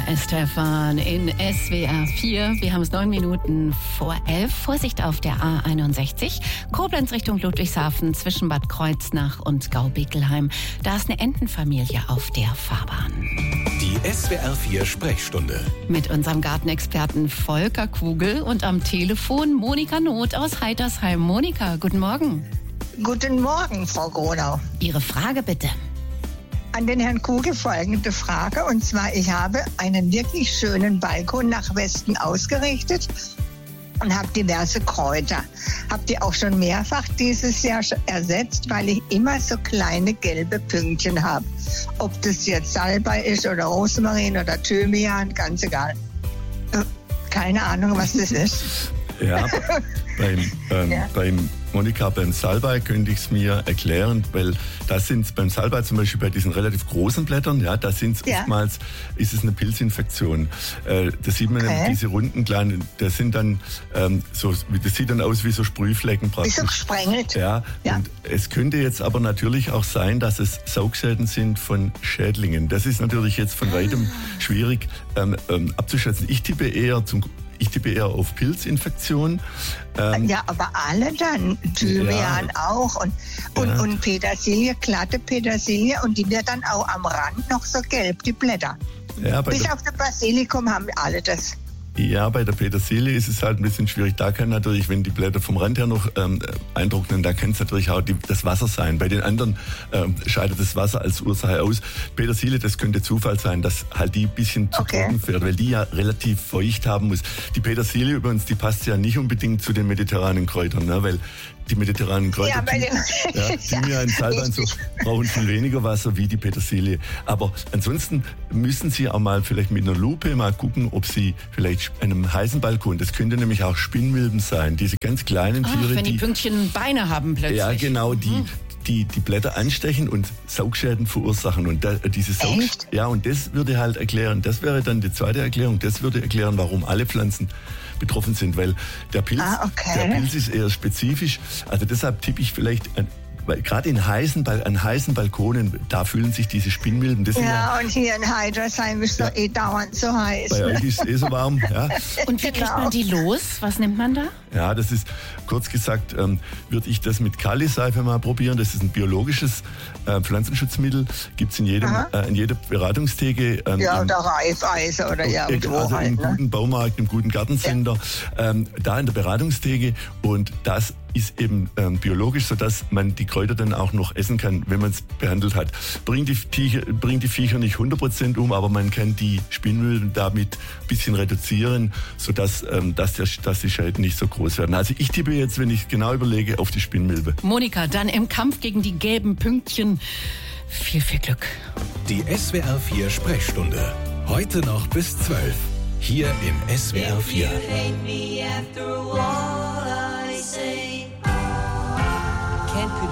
Estefan in SWR 4. Wir haben es 9 Minuten vor 11. Vorsicht auf der A61. Koblenz Richtung Ludwigshafen zwischen Bad Kreuznach und Gau-Bickelheim. Da ist eine Entenfamilie auf der Fahrbahn. Die SWR 4 Sprechstunde. Mit unserem Gartenexperten Volker Kugel und am Telefon Monika Noth aus Heitersheim. Monika, guten Morgen. Guten Morgen, Frau Gronau. Ihre Frage bitte. An den Herrn Kugel folgende Frage. Und zwar, ich habe einen wirklich schönen Balkon nach Westen ausgerichtet und habe diverse Kräuter. Habe die auch schon mehrfach dieses Jahr ersetzt, weil ich immer so kleine gelbe Pünktchen habe. Ob das jetzt Salbei ist oder Rosmarin oder Thymian, ganz egal. Keine Ahnung, was das ist. Ja, beim Monika, beim Salbei könnte ich es mir erklären, weil da sind beim Salbei zum Beispiel bei diesen relativ großen Blättern, ja, da sind oftmals, ist es eine Pilzinfektion. Da sieht man diese runden kleinen, das sind dann das sieht dann aus wie so Sprühflecken praktisch. Wie so gesprengelt. Ja, und es könnte jetzt aber natürlich auch sein, dass es Saugschäden sind von Schädlingen. Das ist natürlich jetzt von weitem schwierig abzuschätzen. Ich tippe eher auf Pilzinfektion. Ja, aber alle dann. Thymian auch und Petersilie, glatte Petersilie, und die wird dann auch am Rand noch so gelb, die Blätter. Ja, bis auf das Basilikum haben alle das. Ja, bei der Petersilie ist es halt ein bisschen schwierig. Da kann natürlich, wenn die Blätter vom Rand her noch eintrocknen, da kann es natürlich auch das Wasser sein. Bei den anderen scheidet das Wasser als Ursache aus. Petersilie, das könnte Zufall sein, dass halt die ein bisschen zu trocken wird, weil die ja relativ feucht haben muss. Die Petersilie übrigens, die passt ja nicht unbedingt zu den mediterranen Kräutern, ne? Weil die mediterranen Kräuter, Thymian, Salbei und so, brauchen viel weniger Wasser wie die Petersilie. Aber ansonsten müssen Sie auch mal vielleicht mit einer Lupe mal gucken, ob Sie vielleicht an einem heißen Balkon, das könnte nämlich auch Spinnmilben sein, diese ganz kleinen Tiere. Wenn die Pünktchen Beine haben plötzlich. Ja, genau, die Blätter anstechen und Saugschäden verursachen. Und und das würde halt erklären, das wäre dann die zweite Erklärung, das würde erklären, warum alle Pflanzen betroffen sind, weil der Pilz ist eher spezifisch. Also deshalb tippe ich vielleicht, weil gerade an heißen Balkonen, da fühlen sich diese Spinnmilben. Und hier in Heitersheim ist doch dauernd so heiß. Bei euch ist es so warm. Ja. Und wie kriegt man die los? Was nimmt man da? Ja, das ist, kurz gesagt, würde ich das mit Kali-Seife mal probieren. Das ist ein biologisches Pflanzenschutzmittel. Gibt es in jeder Beratungstheke. Oder Reifeise oder irgendwo also halt. Im guten Baumarkt, im guten Gartencenter. Da in der Beratungstheke. Und das ist eben biologisch, sodass man die Kräuter dann auch noch essen kann, wenn man es behandelt hat. Bringt die Viecher nicht 100% um, aber man kann die Spinnmilben damit ein bisschen reduzieren, sodass die Schäden nicht so groß werden. Also ich tippe jetzt, wenn ich genau überlege, auf die Spinnmilbe. Monika, dann im Kampf gegen die gelben Pünktchen. Viel, viel Glück. Die SWR 4 Sprechstunde. Heute noch bis 12. Hier im SWR 4. Can't